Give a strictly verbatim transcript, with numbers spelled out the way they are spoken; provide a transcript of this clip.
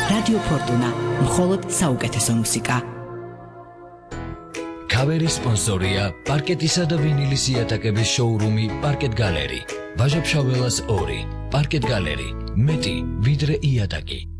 რადიო ფორტუნა, მხოლოდ საუკეთესო მუსიკა. Kaveri sponsorია პარკეტისა და ვინილის იატაკების შოურუმი პარკეტ გალერი. ვაჟა-ფშაველას ორი. პარკეტ გალერი. მეტი ვიდრე იატაკი.